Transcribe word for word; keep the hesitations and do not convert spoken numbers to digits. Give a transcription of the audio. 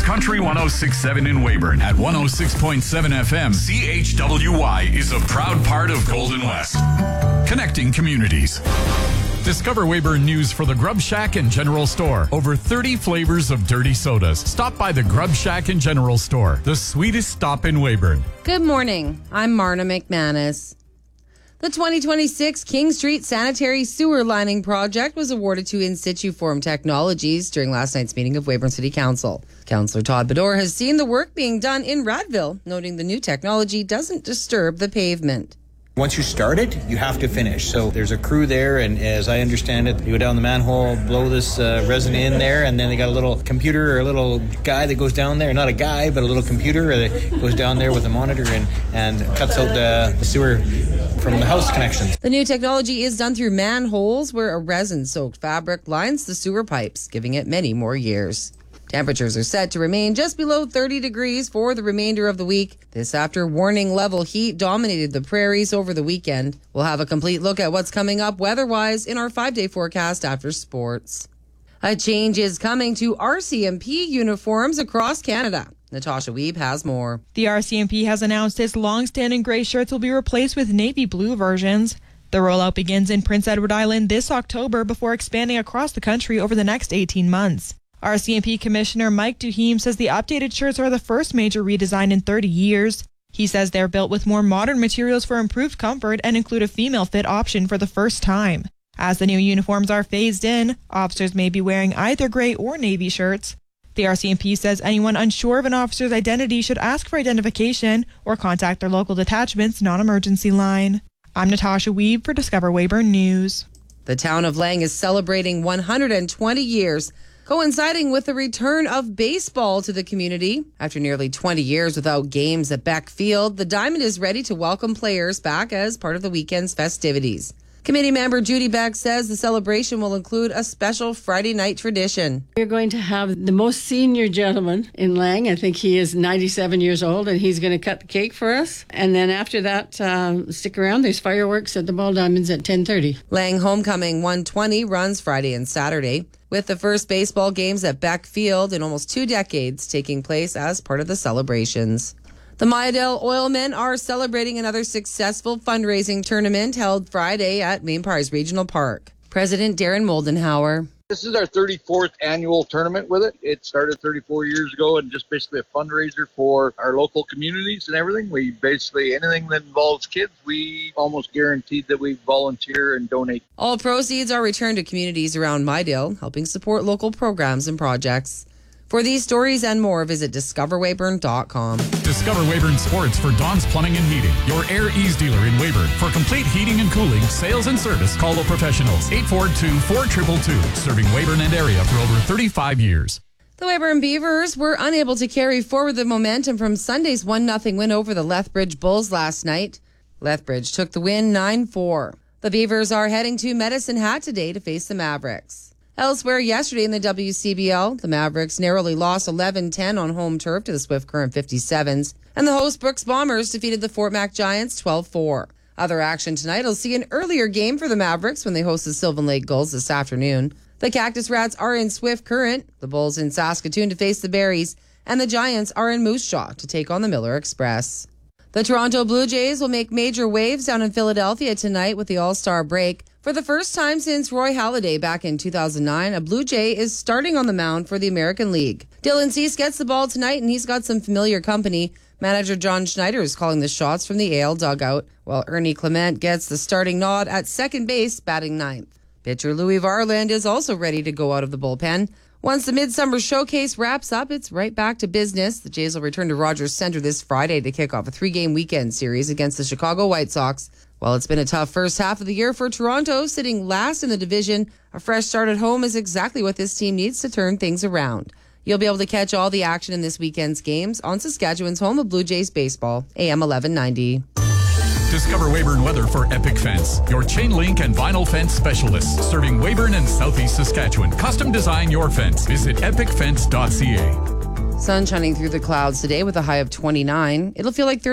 Country one oh six point seven in Weyburn at one oh six point seven F M. C H W Y is a proud part of Golden West. Connecting communities. Discover Weyburn news for the Grub Shack and General Store. Over thirty flavors of dirty sodas. Stop by the Grub Shack and General Store, the sweetest stop in Weyburn. Good morning. I'm Marna McManus. The twenty twenty-six King Street Sanitary Sewer Lining Project was awarded to In Situ Form Technologies during last night's meeting of Weyburn City Council. Councillor Todd Bedore has seen the work being done in Radville, noting the new technology doesn't disturb the pavement. Once you start it, you have to finish. So there's a crew there, and as I understand it, you go down the manhole, blow this uh, resin in there, and then they got a little computer or a little guy that goes down there. Not a guy, but a little computer that goes down there with a monitor and, and cuts out the, the sewer from the house connections. The new technology is done through manholes where a resin-soaked fabric lines the sewer pipes, giving it many more years. Temperatures are set to remain just below thirty degrees for the remainder of the week. This after warning level heat dominated the prairies over the weekend. We'll have a complete look at what's coming up weather-wise in our five-day forecast after sports. A change is coming to R C M P uniforms across Canada. Natasha Weeb has more. The R C M P has announced its long-standing gray shirts will be replaced with navy blue versions. The rollout begins in Prince Edward Island this October before expanding across the country over the next eighteen months. R C M P Commissioner Mike Duheme says the updated shirts are the first major redesign in thirty years. He says they're built with more modern materials for improved comfort and include a female fit option for the first time. As the new uniforms are phased in, officers may be wearing either gray or navy shirts. The R C M P says anyone unsure of an officer's identity should ask for identification or contact their local detachment's non-emergency line. I'm Natasha Weeb for Discover Weyburn News. The town of Lang is celebrating one hundred twenty years, coinciding with the return of baseball to the community. After nearly twenty years without games at Beck Field, the Diamond is ready to welcome players back as part of the weekend's festivities. Committee member Judy Beck says the celebration will include a special Friday night tradition. We're going to have the most senior gentleman in Lang. I think he is ninety-seven years old, and he's going to cut the cake for us. And then after that, um, stick around. There's fireworks at the Ball Diamonds at ten thirty. Lang Homecoming one twenty runs Friday and Saturday, with the first baseball games at Beck Field in almost two decades taking place as part of the celebrations. The Mayadale Oilmen are celebrating another successful fundraising tournament held Friday at Main Prize Regional Park. President Darren Moldenhauer. This is our thirty-fourth annual tournament with it. It started thirty-four years ago and just basically a fundraiser for our local communities and everything. We basically, anything that involves kids, we almost guaranteed that we volunteer and donate. All proceeds are returned to communities around Mydale, helping support local programs and projects. For these stories and more, visit discover weyburn dot com. Discover Weyburn Sports for Don's Plumbing and Heating, your Air Ease dealer in Weyburn. For complete heating and cooling, sales and service, call the professionals. eight four two, four two two, serving Weyburn and area for over thirty-five years. The Weyburn Beavers were unable to carry forward the momentum from Sunday's one nothing win over the Lethbridge Bulls last night. Lethbridge took the win nine four. The Beavers are heading to Medicine Hat today to face the Mavericks. Elsewhere yesterday in the W C B L, the Mavericks narrowly lost eleven ten on home turf to the Swift Current fifty-sevens, and the host Brooks Bombers defeated the Fort Mac Giants twelve four. Other action tonight will see an earlier game for the Mavericks when they host the Sylvan Lake Gulls this afternoon. The Cactus Rats are in Swift Current, the Bulls in Saskatoon to face the Berries, and the Giants are in Moose Jaw to take on the Miller Express. The Toronto Blue Jays will make major waves down in Philadelphia tonight with the All-Star break. For the first time since Roy Halladay back in two thousand nine, a Blue Jay is starting on the mound for the American League. Dylan Cease gets the ball tonight, and he's got some familiar company. Manager John Schneider is calling the shots from the A L dugout, while Ernie Clement gets the starting nod at second base, batting ninth. Pitcher Louis Varland is also ready to go out of the bullpen. Once the Midsummer Showcase wraps up, it's right back to business. The Jays will return to Rogers Center this Friday to kick off a three-game weekend series against the Chicago White Sox. While it's been a tough first half of the year for Toronto, sitting last in the division, a fresh start at home is exactly what this team needs to turn things around. You'll be able to catch all the action in this weekend's games on Saskatchewan's home of Blue Jays baseball, A M eleven ninety. Discover Weyburn Weather for Epic Fence, your chain link and vinyl fence specialists, serving Weyburn and Southeast Saskatchewan. Custom design your fence. Visit epic fence dot c a. Sun shining through the clouds today with a high of twenty-nine. It'll feel like thirty